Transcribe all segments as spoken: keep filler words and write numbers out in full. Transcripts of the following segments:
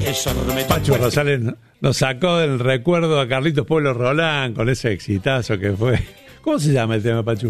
Pachu Rosales nos sacó del recuerdo a Carlitos Pueblo Rolán con ese exitazo que fue. ¿Cómo se llama el tema, Pachu?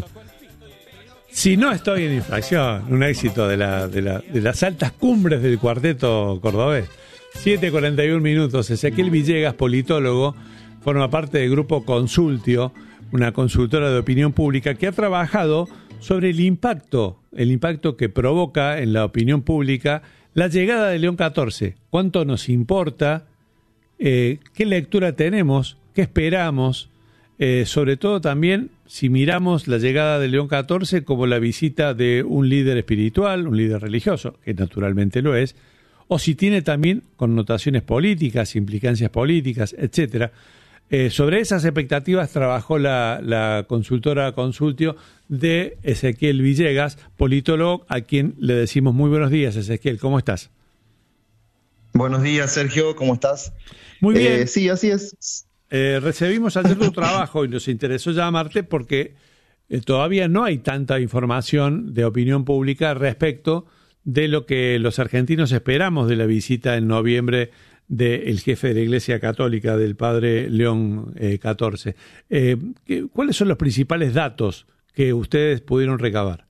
Si no estoy en infracción, un éxito de, la, de, la, de las altas cumbres del cuarteto cordobés. siete cuarenta y uno minutos. Ezequiel Villegas, politólogo, forma parte del grupo Consultio, una consultora de opinión pública que ha trabajado sobre el impacto, el impacto que provoca en la opinión pública la llegada de León catorce. ¿Cuánto nos importa? Eh, ¿Qué lectura tenemos? ¿Qué esperamos? Eh, sobre todo también si miramos la llegada de León catorce como la visita de un líder espiritual, un líder religioso, que naturalmente lo es, o si tiene también connotaciones políticas, implicancias políticas, etcétera. Eh, sobre esas expectativas trabajó la, la consultora Consultio de Ezequiel Villegas, politólogo, a quien le decimos muy buenos días. Ezequiel, ¿cómo estás? Buenos días, Sergio, ¿cómo estás? Muy bien. Eh, sí, así es. Eh, recibimos ayer tu trabajo y nos interesó llamarte porque eh, todavía no hay tanta información de opinión pública respecto de lo que los argentinos esperamos de la visita en noviembre del jefe de la Iglesia Católica, del padre León eh, catorce. Eh, ¿Cuáles son los principales datos que ustedes pudieron recabar?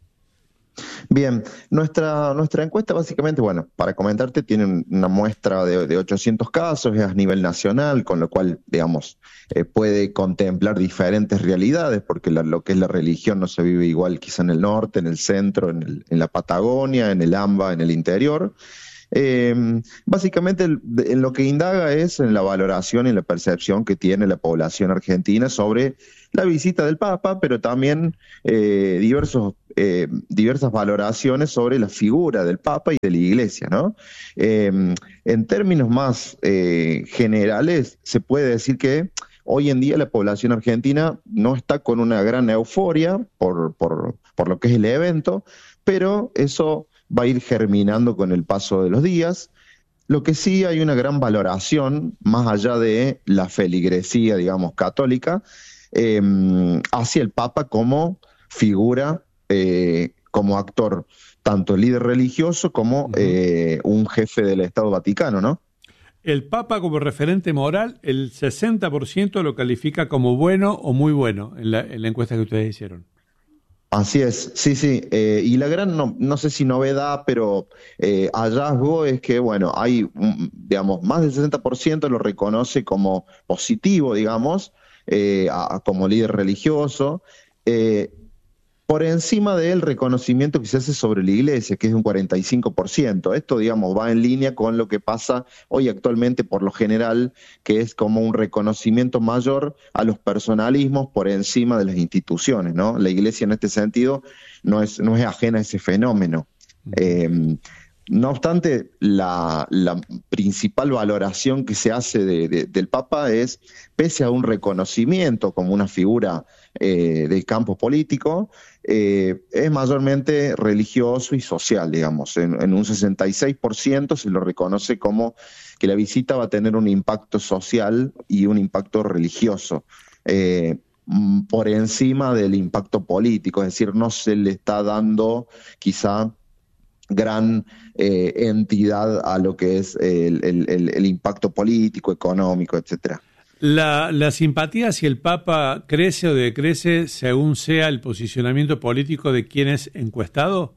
Bien, nuestra nuestra encuesta básicamente, bueno, para comentarte, tiene una muestra de, de ochocientos casos, es a nivel nacional, con lo cual, digamos, eh, puede contemplar diferentes realidades, porque la, lo que es la religión no se vive igual quizá en el norte, en el centro, en, el, en la Patagonia, en el AMBA, en el interior. Eh, básicamente el, en lo que indaga es en la valoración y la percepción que tiene la población argentina sobre la visita del Papa, pero también eh, diversos, eh, diversas valoraciones sobre la figura del Papa y de la Iglesia, ¿no? Eh, en términos más eh, generales, se puede decir que hoy en día la población argentina no está con una gran euforia por, por, por lo que es el evento, pero eso va a ir germinando con el paso de los días. Lo que sí hay una gran valoración, más allá de la feligresía, digamos, católica, eh, hacia el Papa como figura, eh, como actor, tanto líder religioso como uh-huh. eh, un jefe del Estado Vaticano, ¿no? El Papa como referente moral, el sesenta por ciento lo califica como bueno o muy bueno en la, en la encuesta que ustedes hicieron. Así es, sí, sí, eh, y la gran, no, no sé si novedad, pero eh, hallazgo es que, bueno, hay, digamos, más del sesenta por ciento lo reconoce como positivo, digamos, eh, a, como líder religioso, eh, por encima del reconocimiento que se hace sobre la Iglesia, que es un cuarenta y cinco por ciento. Esto, digamos, va en línea con lo que pasa hoy actualmente por lo general, que es como un reconocimiento mayor a los personalismos por encima de las instituciones, ¿no? La Iglesia en este sentido no es, no es ajena a ese fenómeno. Eh, no obstante, la, la principal valoración que se hace de, de, del Papa es, pese a un reconocimiento como una figura eh, del campo político, eh, es mayormente religioso y social, digamos. En, en un sesenta y seis por ciento se lo reconoce como que la visita va a tener un impacto social y un impacto religioso, eh, por encima del impacto político, es decir, no se le está dando quizá gran eh, entidad a lo que es el, el, el, el impacto político, económico, etcétera. La, la simpatía hacia el Papa crece o decrece según sea el posicionamiento político de quien es encuestado.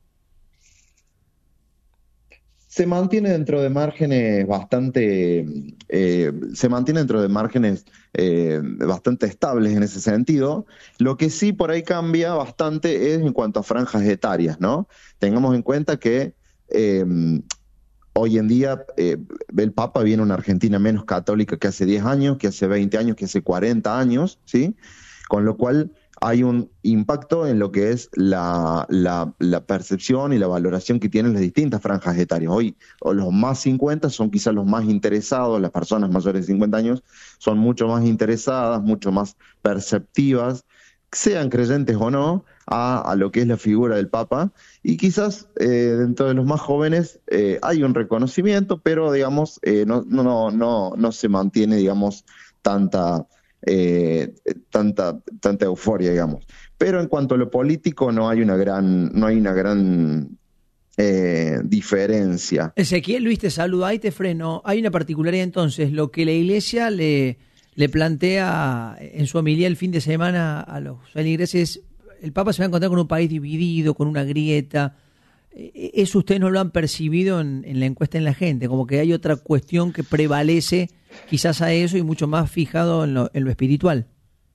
Se mantiene dentro de márgenes bastante, eh, se mantiene dentro de márgenes eh, bastante estables en ese sentido. Lo que sí por ahí cambia bastante es en cuanto a franjas etarias, ¿no? Tengamos en cuenta que eh, hoy en día eh, el Papa viene a una Argentina menos católica que hace diez años, que hace veinte años, que hace cuarenta años, ¿sí? Con lo cual hay un impacto en lo que es la, la, la percepción y la valoración que tienen las distintas franjas etarias. Hoy o los más cincuenta son quizás los más interesados, las personas mayores de cincuenta años son mucho más interesadas, mucho más perceptivas, sean creyentes o no, a, a lo que es la figura del Papa. Y quizás eh, dentro de los más jóvenes eh, hay un reconocimiento, pero digamos eh, no, no, no, no, no se mantiene, digamos, tanta... Eh, tanta tanta euforia, digamos. Pero en cuanto a lo político no hay una gran no hay una gran eh, diferencia. Ezequiel, Luis, te saluda, ahí te freno. Hay una particularidad entonces, lo que la Iglesia le, le plantea en su homilía el fin de semana a los feligreses, el Papa se va a encontrar con un país dividido, con una grieta. Eso ustedes no lo han percibido en, en la encuesta en la gente, como que hay otra cuestión que prevalece quizás a eso y mucho más fijado en lo, en lo espiritual.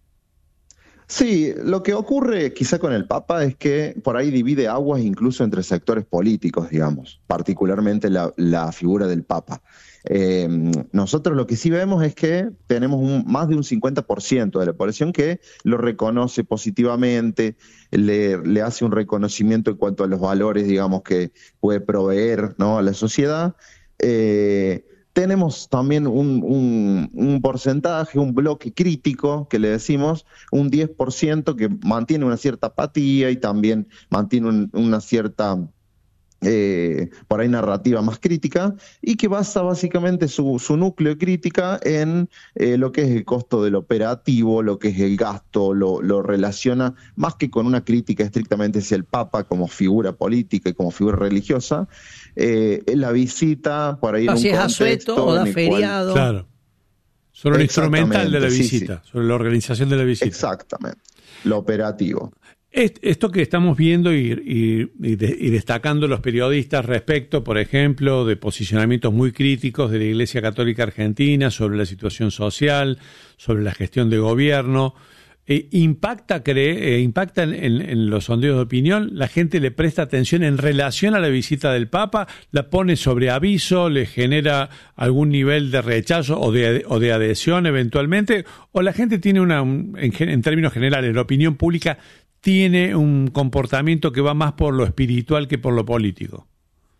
Sí, lo que ocurre quizá con el Papa es que por ahí divide aguas incluso entre sectores políticos, digamos, particularmente la, la figura del Papa. Eh, nosotros lo que sí vemos es que tenemos un, más de un cincuenta por ciento de la población que lo reconoce positivamente, le, le hace un reconocimiento en cuanto a los valores, digamos, que puede proveer, ¿no?, a la sociedad. Eh, Tenemos también un, un, un porcentaje, un bloque crítico, que le decimos, un diez por ciento que mantiene una cierta apatía y también mantiene un, una cierta, eh, por ahí, narrativa más crítica, y que basa básicamente su, su núcleo de crítica en eh, lo que es el costo del operativo, lo que es el gasto, lo, lo relaciona más que con una crítica estrictamente hacia el Papa como figura política y como figura religiosa. Eh, la visita por ahí no, en un si es contexto asueto o da en el feriado. cual... Claro. Sobre lo instrumental de la sí, visita, sí. sobre la organización de la visita. Exactamente, lo operativo. Esto que estamos viendo y, y, y, de, y destacando los periodistas respecto, por ejemplo, de posicionamientos muy críticos de la Iglesia Católica Argentina sobre la situación social, sobre la gestión de gobierno, eh, impacta, cree, eh, impacta en, en, en los sondeos de opinión. La gente le presta atención en relación a la visita del Papa, la pone sobre aviso, le genera algún nivel de rechazo o de, o de adhesión eventualmente, o la gente tiene una, en, en términos generales, la opinión pública tiene un comportamiento que va más por lo espiritual que por lo político.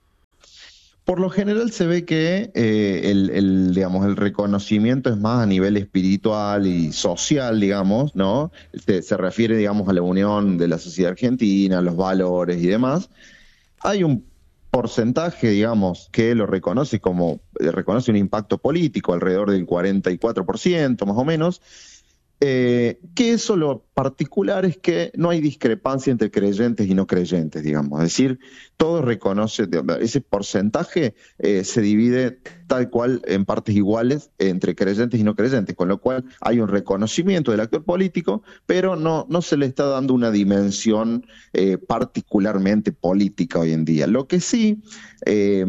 Por lo general se ve que eh, el, el, digamos, el reconocimiento es más a nivel espiritual y social, digamos, ¿no? Se, se refiere, digamos, a la unión de la sociedad argentina, los valores y demás. Hay un porcentaje, digamos, que lo reconoce como, reconoce un impacto político, alrededor del cuarenta y cuatro por ciento más o menos. Eh, que eso lo particular es que no hay discrepancia entre creyentes y no creyentes, digamos. Es decir, todos reconocen, ese porcentaje eh, se divide tal cual en partes iguales entre creyentes y no creyentes, con lo cual hay un reconocimiento del actor político, pero no, no se le está dando una dimensión eh, particularmente política hoy en día. Lo que sí... Eh,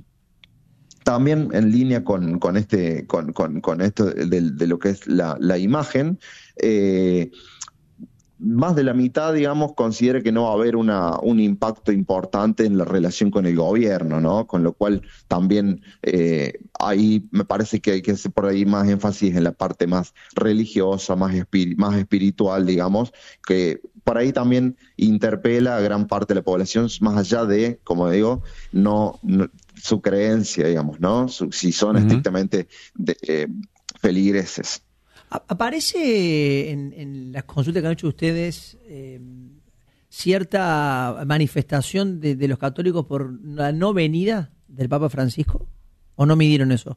También en línea con, con este, con, con, con esto de, de lo que es la, la imagen, eh, más de la mitad, digamos, considera que no va a haber una, un impacto importante en la relación con el gobierno, ¿no? Con lo cual también eh, ahí me parece que hay que hacer por ahí más énfasis en la parte más religiosa, más, espir- más espiritual, digamos, que por ahí también interpela a gran parte de la población, más allá de, como digo, no, no su creencia, digamos, ¿no? Su, si son uh-huh. estrictamente de, eh, feligreses. ¿Aparece en, en las consultas que han hecho ustedes eh, cierta manifestación de, de los católicos por la no venida del Papa Francisco? ¿O no midieron eso?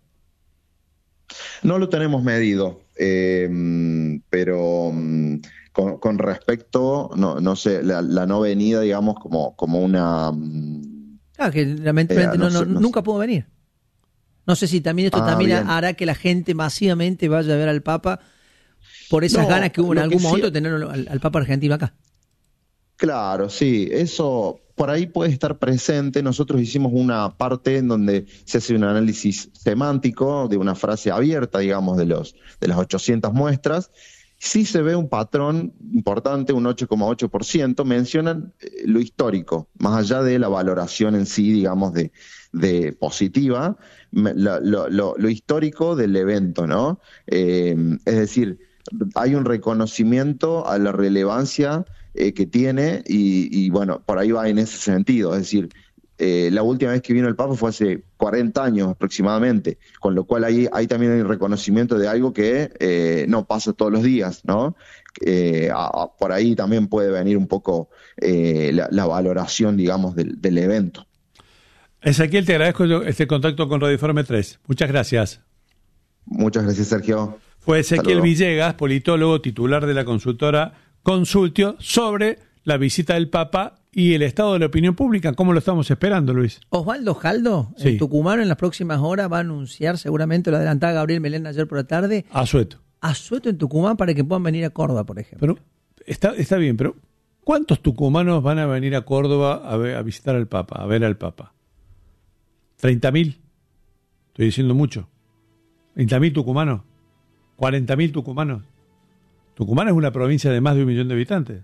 No lo tenemos medido, eh, pero con, con respecto, no, no sé, la, la no venida, digamos, como, como una... Ah, que lamentablemente eh, no, no, no, no nunca pudo venir. No sé si también esto ah, también bien. hará que la gente masivamente vaya a ver al Papa por esas no, ganas que hubo en algún momento sí, de tener al, al Papa argentino acá. Claro, sí, eso por ahí puede estar presente. Nosotros hicimos una parte en donde se hace un análisis semántico de una frase abierta, digamos, de los de las ochocientas muestras. Sí se ve un patrón importante, un ocho coma ocho por ciento, mencionan eh, lo histórico, más allá de la valoración en sí, digamos, de, de positiva, lo, lo, lo, lo histórico del evento, ¿no? Eh, es decir, hay un reconocimiento a la relevancia eh, que tiene y, y, bueno, por ahí va en ese sentido, es decir, Eh, la última vez que vino el Papa fue hace cuarenta años aproximadamente, con lo cual ahí, ahí también hay reconocimiento de algo que eh, no pasa todos los días, ¿no? Eh, a, a, por ahí también puede venir un poco eh, la, la valoración, digamos, del, del evento. Ezequiel, te agradezco este contacto con Radio Informe tres. Muchas gracias. Muchas gracias, Sergio. Fue Ezequiel Villegas, politólogo titular de la consultora Consultio, sobre la visita del Papa y el estado de la opinión pública, ¿cómo lo estamos esperando, Luis? Osvaldo Jaldo, Sí. en Tucumán, en las próximas horas va a anunciar, seguramente lo adelantaba Gabriel Melén ayer por la tarde, Asueto. asueto en Tucumán para que puedan venir a Córdoba, por ejemplo. Pero está, está bien, pero ¿cuántos tucumanos van a venir a Córdoba a, ver, a visitar al Papa, a ver al Papa? ¿treinta mil? Estoy diciendo mucho. ¿treinta mil tucumanos? ¿cuarenta mil tucumanos? Tucumán es una provincia de más de un millón de habitantes.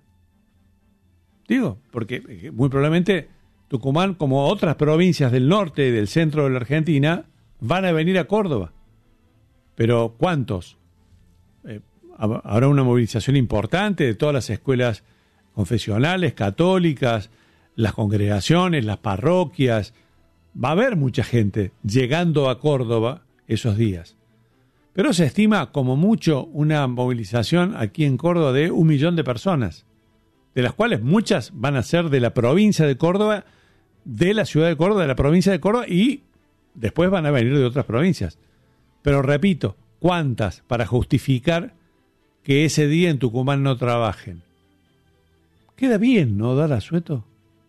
Digo, porque muy probablemente Tucumán, como otras provincias del norte y del centro de la Argentina, van a venir a Córdoba. Pero ¿cuántos? Eh, habrá una movilización importante de todas las escuelas confesionales, católicas, las congregaciones, las parroquias. Va a haber mucha gente llegando a Córdoba esos días. Pero se estima como mucho una movilización aquí en Córdoba de un millón de personas, de las cuales muchas van a ser de la provincia de Córdoba, de la ciudad de Córdoba, de la provincia de Córdoba, y después van a venir de otras provincias. Pero repito, ¿cuántas para justificar que ese día en Tucumán no trabajen? Queda bien, ¿no, Dar Asueto?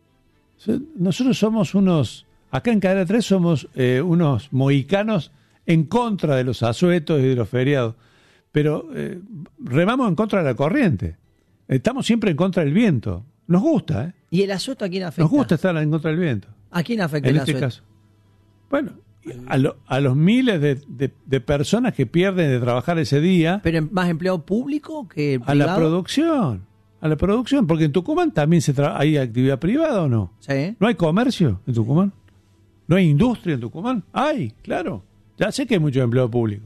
Nosotros somos unos, acá en Cadena tres somos eh, unos mohicanos en contra de los asuetos y de los feriados, pero eh, remamos en contra de la corriente. Estamos siempre en contra del viento. Nos gusta, ¿eh? ¿Y el asueto a quién afecta? Nos gusta estar en contra del viento. ¿A quién afecta En el este asueto? caso. Bueno, a, lo, a los miles de, de, de personas que pierden de trabajar ese día. ¿Pero más empleado público que privado? A la producción. A la producción, porque en Tucumán también se tra- hay actividad privada, ¿o no? Sí. ¿No hay comercio en Tucumán? ¿No hay industria en Tucumán? Hay, claro. Ya sé que hay mucho empleo público,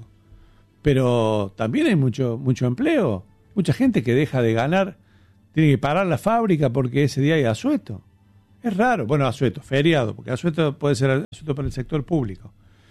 pero también hay mucho, mucho empleo. Mucha gente que deja de ganar, tiene que parar la fábrica porque ese día hay asueto. Es raro. Bueno, asueto, feriado, porque asueto puede ser asueto para el sector público.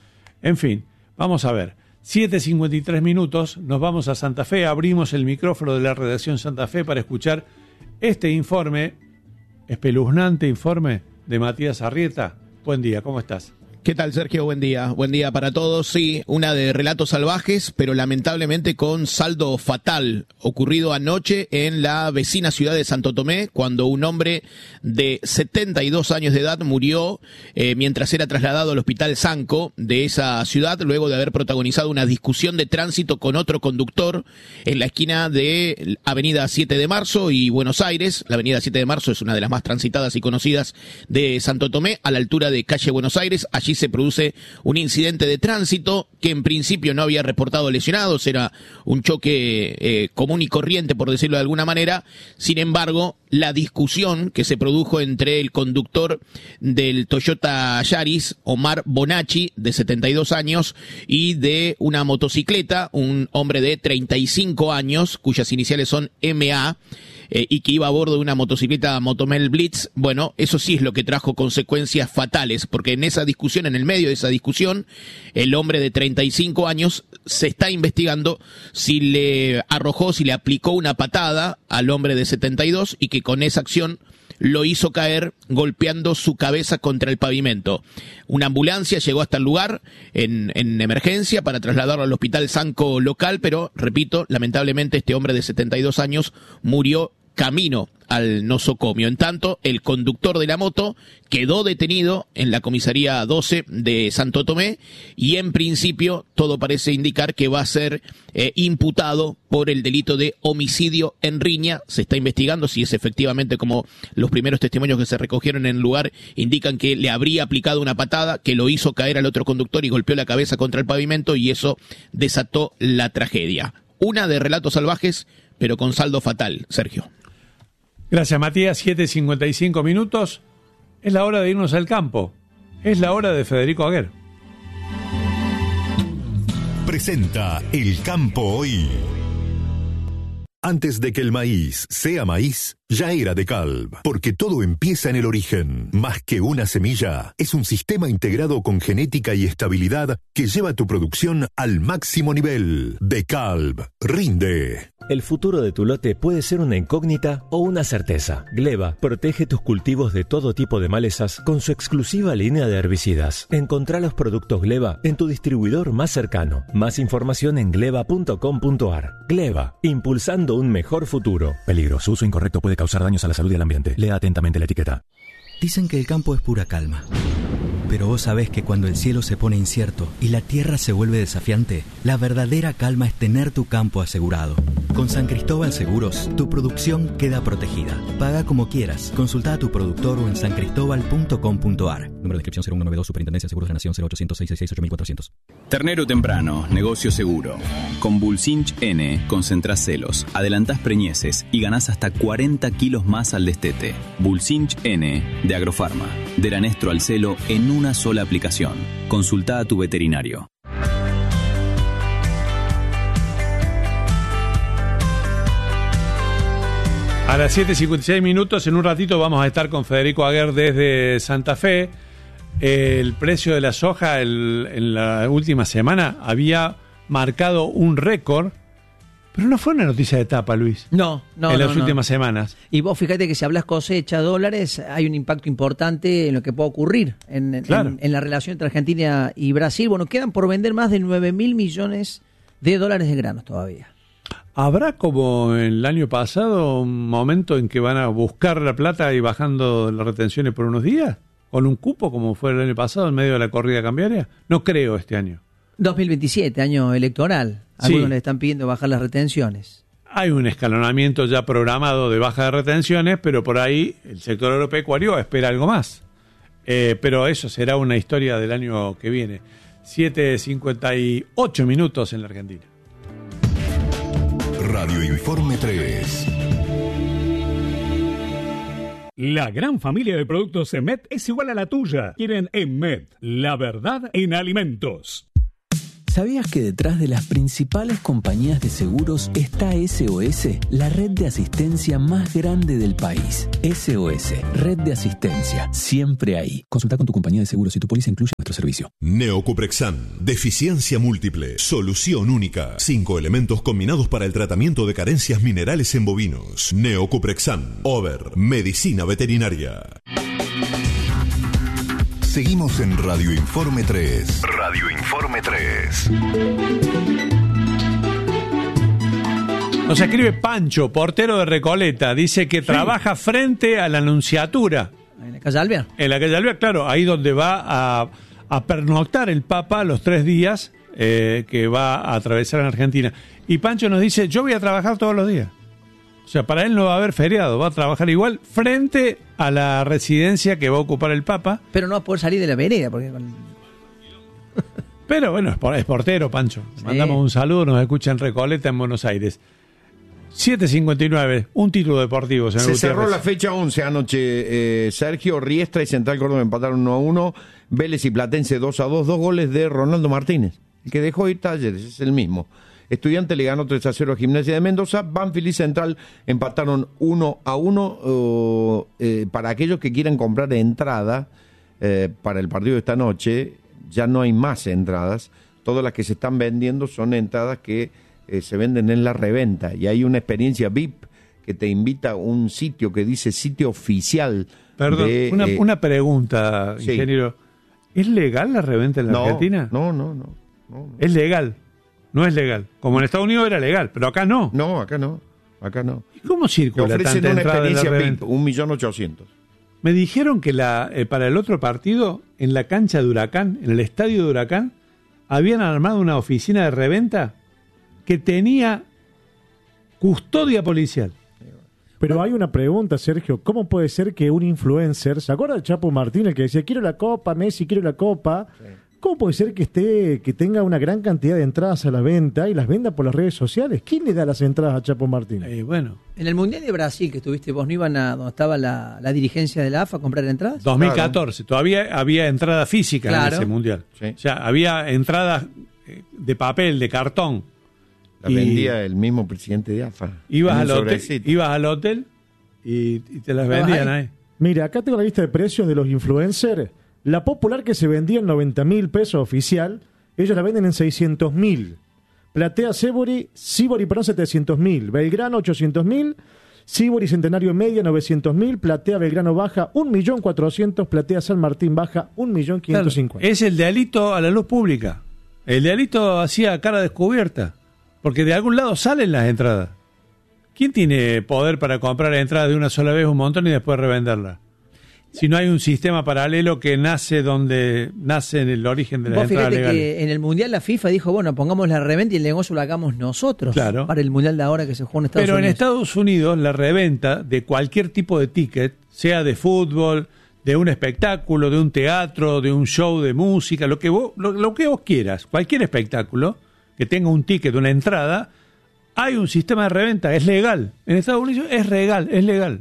En fin, vamos a ver. siete cincuenta y tres minutos, nos vamos a Santa Fe, abrimos el micrófono de la redacción Santa Fe para escuchar este informe, espeluznante informe de Matías Arrieta. Buen día, ¿cómo estás? ¿Qué tal, Sergio? Buen día. Buen día para todos. Sí, una de relatos salvajes, pero lamentablemente con saldo fatal, ocurrido anoche en la vecina ciudad de Santo Tomé, cuando un hombre de setenta y dos años de edad murió eh, mientras era trasladado al hospital Sanco de esa ciudad, luego de haber protagonizado una discusión de tránsito con otro conductor en la esquina de Avenida siete de marzo y Buenos Aires. La Avenida siete de marzo es una de las más transitadas y conocidas de Santo Tomé, a la altura de calle Buenos Aires. Allí se produce un incidente de tránsito que en principio no había reportado lesionados, era un choque eh, común y corriente, por decirlo de alguna manera. Sin embargo, la discusión que se produjo entre el conductor del Toyota Yaris, Omar Bonacci, de setenta y dos años, y de una motocicleta, un hombre de treinta y cinco años, cuyas iniciales son M A, Eh, y que iba a bordo de una motocicleta Motomel Blitz. Bueno, eso sí es lo que trajo consecuencias fatales, porque en esa discusión, en el medio de esa discusión, el hombre de treinta y cinco años se está investigando si le arrojó, si le aplicó una patada al hombre de setenta y dos y que con esa acción lo hizo caer golpeando su cabeza contra el pavimento. Una ambulancia llegó hasta el lugar en, en emergencia para trasladarlo al hospital Sanco local, pero, repito, lamentablemente este hombre de setenta y dos años murió camino al nosocomio. En tanto, el conductor de la moto quedó detenido en la comisaría doce de Santo Tomé y en principio todo parece indicar que va a ser eh, imputado por el delito de homicidio en riña. Se está investigando si es efectivamente, como los primeros testimonios que se recogieron en el lugar indican, que le habría aplicado una patada que lo hizo caer al otro conductor y golpeó la cabeza contra el pavimento, y eso desató la tragedia. Una de relatos salvajes, pero con saldo fatal, Sergio. Gracias, Matías. siete cincuenta y cinco minutos. Es la hora de irnos al campo. Es la hora de Federico Aguer. Presenta El Campo Hoy. Antes de que el maíz sea maíz, ya era DeKalb, porque todo empieza en el origen. Más que una semilla, es un sistema integrado con genética y estabilidad que lleva tu producción al máximo nivel. DeKalb rinde. El futuro de tu lote puede ser una incógnita o una certeza. Gleva protege tus cultivos de todo tipo de malezas con su exclusiva línea de herbicidas. Encontrá los productos Gleva en tu distribuidor más cercano. Más información en gleva punto com punto a r. Gleva, impulsando un mejor futuro. Peligro, su uso incorrecto puede causar daños a la salud y al ambiente. Lea atentamente la etiqueta. Dicen que el campo es pura calma. Pero vos sabés que cuando el cielo se pone incierto y la tierra se vuelve desafiante, la verdadera calma es tener tu campo asegurado. Con San Cristóbal Seguros, tu producción queda protegida. Paga como quieras. Consulta a tu productor o en san cristóbal punto com punto a r. Número de inscripción cero uno noventa y dos, Superintendencia de Seguros de la Nación cero ochocientos, seiscientos sesenta y seis, ocho mil cuatrocientos. Ternero temprano, negocio seguro. Con Bulcinch N, concentrás celos, adelantás preñeces y ganás hasta cuarenta kilos más al destete. Bulcinch N, de Agrofarma. De Lanestro al celo en una sola aplicación. Consulta a tu veterinario. A las siete y cincuenta y seis minutos, en un ratito vamos a estar con Federico Aguer desde Santa Fe. El precio de la soja el, en la última semana había marcado un récord, pero no fue una noticia de tapa, Luis. No, no, En no, las no. últimas semanas. Y vos fíjate que si hablas cosecha, dólares, hay un impacto importante en lo que puede ocurrir en, Claro. en, en la relación entre Argentina y Brasil. Bueno, quedan por vender más de nueve mil millones de dólares de granos todavía. ¿Habrá, como el año pasado, un momento en que van a buscar la plata y bajando las retenciones por unos días? ¿Con un cupo, como fue el año pasado, en medio de la corrida cambiaria? No creo este año. dos mil veintisiete, año electoral. Algunos Sí. le están pidiendo bajar las retenciones. Hay un escalonamiento ya programado de baja de retenciones, pero por ahí el sector agropecuario espera algo más. Eh, pero eso será una historia del año que viene. siete cincuenta y ocho minutos en la Argentina. Radio Informe tres. La gran familia de productos Emet es igual a la tuya. Quieren Emet, la verdad en alimentos. ¿Sabías que detrás de las principales compañías de seguros está S O S, la red de asistencia más grande del país? S O S, red de asistencia, siempre ahí. Consulta con tu compañía de seguros si tu póliza incluye nuestro servicio. Neocuprexan, deficiencia múltiple, solución única. Cinco elementos combinados para el tratamiento de carencias minerales en bovinos. Neocuprexan, Over, medicina veterinaria. Seguimos en Radio Informe tres. Radio Informe tres. Nos escribe Pancho, portero de Recoleta. Dice que sí. trabaja frente a la Nunciatura. ¿En la calle Alvear? En la calle Alvear, claro. Ahí donde va a, a pernoctar el Papa los tres días eh, que va a atravesar en Argentina. Y Pancho nos dice, yo voy a trabajar todos los días. O sea, para él no va a haber feriado, va a trabajar igual frente a la residencia que va a ocupar el Papa. Pero no va a poder salir de la vereda, porque con... Pero bueno, es, por, es portero, Pancho. Sí. Mandamos un saludo, nos escucha en Recoleta, en Buenos Aires. siete cincuenta y nueve, un título deportivo. Se Gutiérrez. cerró la fecha once anoche. Eh, Sergio Riestra y Central Córdoba empataron uno a uno. Vélez y Platense dos a dos. Dos goles de Ronaldo Martínez, el que dejó ir Talleres, es el mismo. Estudiante le ganó tres a cero a Gimnasia de Mendoza. Banfield y Central empataron uno a uno. Uh, eh, para aquellos que quieran comprar entrada eh, para el partido de esta noche, ya no hay más entradas. Todas las que se están vendiendo son entradas que eh, se venden en la reventa. Y hay una experiencia V I P que te invita a un sitio que dice sitio oficial. Perdón, de, una, eh, una pregunta, sí. ingeniero. ¿Es legal la reventa en la no, Argentina? No, no, no, no, no. Es legal. No es legal. Como en Estados Unidos era legal, pero acá no. No, acá no. Acá no. ¿Y cómo circula Te ofrecen tanta una entrada en la experiencia V I reventa? P, un millón ochocientos. Me dijeron que la eh, para el otro partido, en la cancha de Huracán, en el estadio de Huracán, habían armado una oficina de reventa que tenía custodia policial. Pero hay una pregunta, Sergio. ¿Cómo puede ser que un influencer, ¿se acuerda de Chapo Martínez que decía, quiero la copa, Messi, quiero la copa? Sí. ¿Cómo puede ser que esté que tenga una gran cantidad de entradas a la venta y las venda por las redes sociales? ¿Quién le da las entradas a Chapo Martínez? Eh, bueno. En el Mundial de Brasil que estuviste vos, ¿no iban a donde estaba la, la dirigencia de la A F A a comprar entradas? dos mil catorce. Claro. Todavía había entrada física claro. en ese Mundial. Sí. O sea, había entradas de papel, de cartón. La y vendía el mismo presidente de A F A. Ibas, al hotel, ibas al hotel y, y te las vendían ahí. Mira, acá tengo la lista de precios de los influencers. La popular que se vendía en noventa mil pesos oficial, ellos la venden en seiscientos mil. Platea Sibori, Sibori Perón setecientos mil, Belgrano ochocientos mil, Sibori Centenario Media novecientos mil, Platea Belgrano Baja un millón cuatrocientos mil, Platea San Martín Baja un millón quinientos cincuenta mil. Es el de Alito a la luz pública. El de Alito hacía cara descubierta, porque de algún lado salen las entradas. ¿Quién tiene poder para comprar entradas de una sola vez un montón y después revenderlas? Si no hay un sistema paralelo que nace donde nace en el origen de las Vos entradas fíjate legales. que en el Mundial la FIFA dijo, bueno, pongamos la reventa y el negocio lo hagamos nosotros. Claro. Para el Mundial de ahora que se juega en Estados Pero Unidos. en Estados Unidos la reventa de cualquier tipo de ticket, sea de fútbol, de un espectáculo, de un teatro, de un show de música, lo que vos, lo, lo que vos quieras, cualquier espectáculo que tenga un ticket, una entrada, hay un sistema de reventa, es legal. En Estados Unidos es legal, es legal.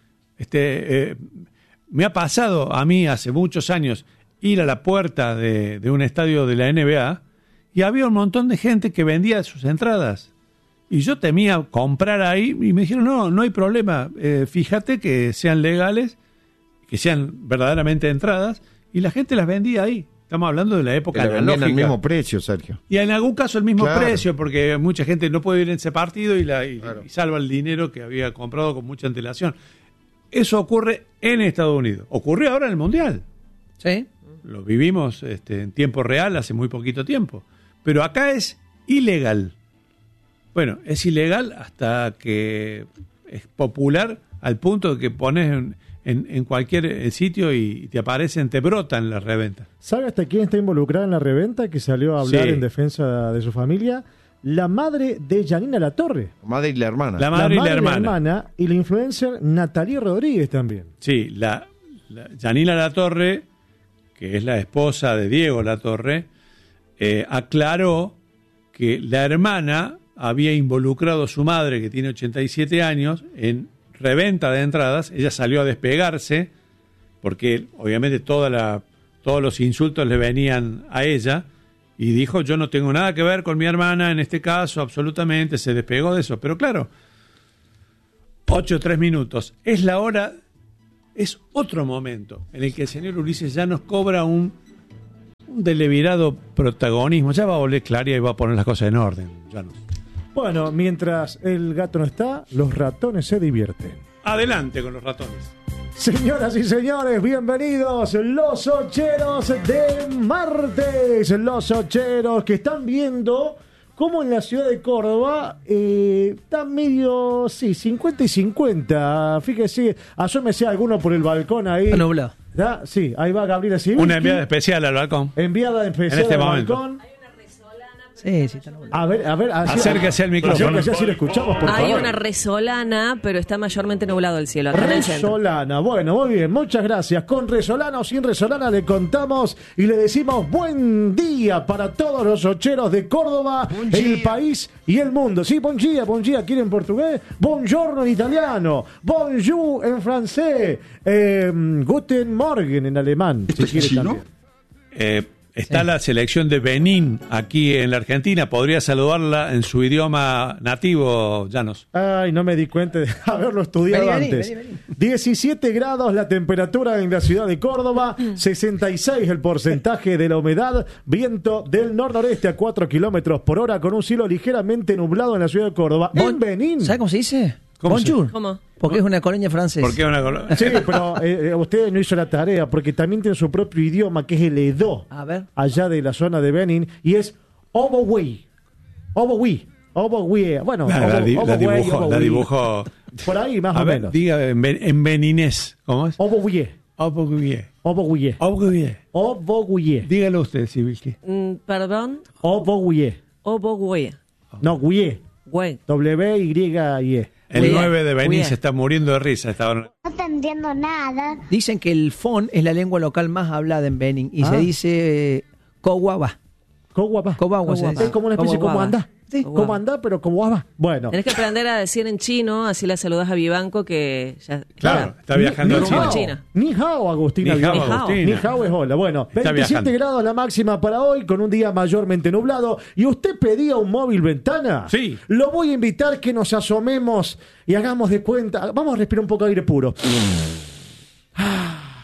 Este, eh, me ha pasado a mí hace muchos años ir a la puerta de, de un estadio de la N B A y había un montón de gente que vendía sus entradas. Y yo temía comprar ahí y me dijeron, no, no hay problema, eh, fíjate que sean legales, que sean verdaderamente entradas, y la gente las vendía ahí. Estamos hablando de la época Que le vendían analógica. al mismo precio, Sergio. Y en algún caso el mismo Claro. precio, porque mucha gente no puede ir en ese partido y, la, y, Claro. y salva el dinero que había comprado con mucha antelación. Eso ocurre en Estados Unidos. Ocurrió ahora en el Mundial. ¿Sí? Lo vivimos este, en tiempo real hace muy poquito tiempo. Pero acá es ilegal. Bueno, es ilegal hasta que es popular al punto de que pones en, en, en cualquier sitio y te aparecen, te brotan las reventas. ¿Sabe hasta quién está involucrada en la reventa que salió a hablar Sí. en defensa de su familia? La madre de Yanina Latorre. La madre y la hermana. La madre y la hermana. y la influencer Natalie Rodríguez también. Sí, la, la Yanina Latorre, que es la esposa de Diego Latorre, eh, aclaró que la hermana había involucrado a su madre, que tiene ochenta y siete años, en reventa de entradas. Ella salió a despegarse, porque obviamente toda la, todos los insultos le venían a ella, y dijo, yo no tengo nada que ver con mi hermana en este caso, absolutamente, se despegó de eso. Pero claro, ocho o tres minutos, es la hora, es otro momento en el que el señor Ulises ya nos cobra un, un deliberado protagonismo. Ya va a volver Claria y va a poner las cosas en orden. Ya no. Bueno, mientras el gato no está, los ratones se divierten. Adelante con los ratones. Señoras y señores, bienvenidos los ocheros de martes. Los ocheros que están viendo cómo en la ciudad de Córdoba eh, está medio, sí, cincuenta y cincuenta. Fíjese, asómese alguno por el balcón ahí. Está nublado. ¿Ya? Sí, ahí va Gabriela Sibilski. Una enviada especial al balcón. Enviada especial En este al momento. balcón. Sí, sí, está nublado. A ver, a ver, así, Acérquese al micrófono. Acérquese así lo escuchamos, por Hay favor. una resolana, pero está mayormente nublado el cielo. Acá en el centro. Resolana, bueno, muy bien, muchas gracias. Con Resolana o sin Resolana le contamos y le decimos buen día para todos los ocheros de Córdoba, el país y el mundo. Sí, bon dia, bon dia, ¿quiere en portugués? Buongiorno en italiano, bonjour en francés, eh, guten Morgen en alemán, si quiere también. Eh, está la selección de Benín aquí en la Argentina. ¿Podría saludarla en su idioma nativo, Llanos? Ay, no me di cuenta de haberlo estudiado Vení, vení, antes. vení, vení. diecisiete grados la temperatura en la ciudad de Córdoba, sesenta y seis el porcentaje de la humedad, viento del nor-noreste a cuatro kilómetros por hora con un cielo ligeramente nublado en la ciudad de Córdoba. En Benín. ¿Sabe cómo se dice? ¿Cómo Bonjour. ¿Cómo? Porque es una colonia francesa. ¿Por qué una colo- Sí, pero eh, eh, usted no hizo la tarea porque también tiene su propio idioma que es el Edo, A ver. allá de la zona de Benín, y es Obowi. Obowi. Obowi. Bueno, La, la Obo- di- la Obowi, dibujó, la Obowi. dibujó. Por ahí, más A o ver, menos. diga en, ben- en beninés. ¿Cómo es? Obowi. Oboguye. Obowi. Oboguye. Obowi. Dígalo usted, Sibilski. Mm, perdón. Obowi. Obogue. No, Guye. Güey. W Y E. El Muy bien, nueve de Benín muy bien. se está muriendo de risa. Estaba... No te entiendo nada. Dicen que el fon es la lengua local más hablada en Benín y Ah. se dice eh, Coguaba. Coguapa. Coguaba se dice. Es como una especie de como Coguaba. anda. Sí, Coguaba. como anda, pero como guapa. Bueno. Tenés que aprender a decir en chino, así la saludas a Vivanco que ya Claro, ya. está viajando Ni a China. hao. China. Ni hao, Agustina. Ni hao, Ni hao. Agustina. Ni hao es hola. Bueno, Está veintisiete viajando. grados la máxima para hoy, con un día mayormente nublado. ¿Y usted pedía un móvil ventana? Sí. Lo voy a invitar que nos asomemos y hagamos de cuenta. Vamos a respirar un poco de aire puro. Ah,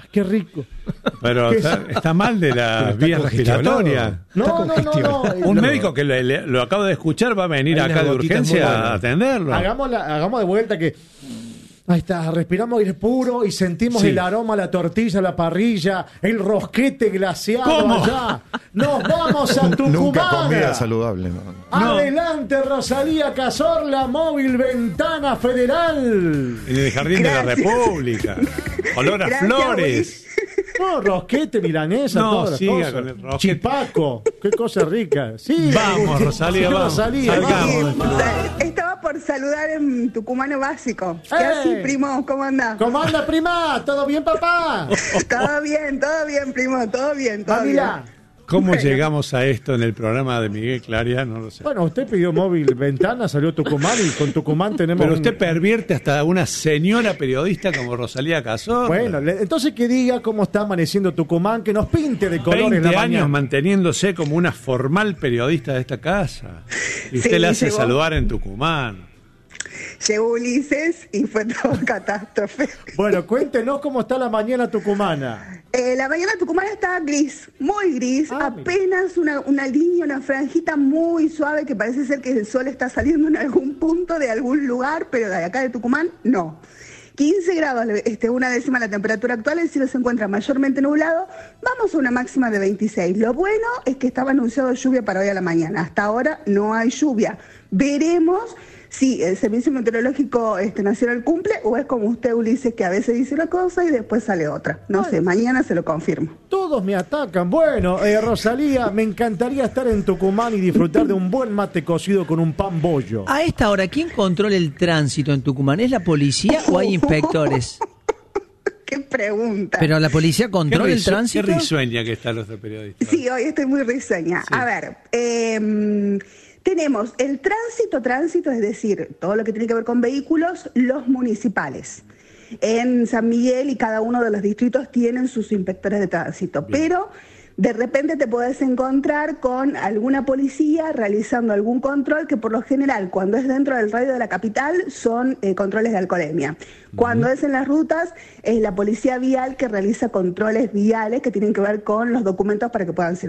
qué rico. Pero está, está mal de la vía respiratoria. No, no, no, no. Un no. médico que le, le- lo acabo de escuchar va a venir Hay acá unas de gotitas muy urgencia buenas. a atenderlo. Hagamos, la- hagamos de vuelta que... Ahí está, respiramos aire puro y sentimos Sí. el aroma, la tortilla, la parrilla, el rosquete glaseado ¿Cómo? allá. ¡Nos vamos a Tucumán! Nunca comida saludable. No. Adelante, Rosalía Cazorla, móvil Ventana Federal. En el Jardín de la República. Olor a Gracias, flores. No, rosquete, milanesa, No, todas las siga cosas. con el rosquete. Chipaco, qué cosa rica. Sí, Vamos, Rosalía, sí, vamos. Rosalía, Salgamos. vamos. Sal- Estaba por saludar en tucumano básico. ¿Qué ¡Eh! así, primo? ¿Cómo andás? ¿Cómo anda, prima? ¿Todo bien, papá? Todo bien, todo bien, primo, todo bien, todo Familia. bien. ¿Cómo Bueno. llegamos a esto en el programa de Miguel Claria? No lo sé. Bueno, usted pidió móvil Ventana, salió Tucumán y con Tucumán tenemos... Pero un- usted pervierte hasta una señora periodista como Rosalía Cazorla. Bueno, le- entonces que diga cómo está amaneciendo Tucumán, que nos pinte de colores veinte la años mañana. manteniéndose como una formal periodista de esta casa. Y usted Sí, le hace llegó. saludar en Tucumán. Llegó Ulises y fue todo catástrofe. Bueno, cuéntenos cómo está la mañana tucumana. Eh, la mañana tucumana está gris, muy gris, Ah, apenas una, una línea, una franjita muy suave que parece ser que el sol está saliendo en algún punto de algún lugar, pero de acá de Tucumán no. quince grados, este, una décima la temperatura actual, el cielo se encuentra mayormente nublado, vamos a una máxima de veintiséis. Lo bueno es que estaba anunciado lluvia para hoy a la mañana, hasta ahora no hay lluvia. Veremos si el Servicio Meteorológico este, Nacional cumple o es como usted, Ulises, que a veces dice una cosa y después sale otra. No sé, mañana se lo confirmo. Todos me atacan. Bueno, eh, Rosalía, me encantaría estar en Tucumán y disfrutar de un buen mate cocido con un pan bollo. A esta hora, ¿quién controla el tránsito en Tucumán? ¿Es la policía o hay inspectores? Qué pregunta. Pero la policía Qué, controla el risu- tránsito. qué risueña que están los de periodistas. Sí, hoy estoy muy risueña. A ver, eh, tenemos el tránsito, tránsito, es decir, todo lo que tiene que ver con vehículos, los municipales. En San Miguel y cada uno de los distritos tienen sus inspectores de tránsito, pero de repente te podés encontrar con alguna policía realizando algún control que por lo general cuando es dentro del radio de la capital son eh, controles de alcoholemia. Cuando es en las rutas es la policía vial que realiza controles viales que tienen que ver con los documentos para que puedan circular.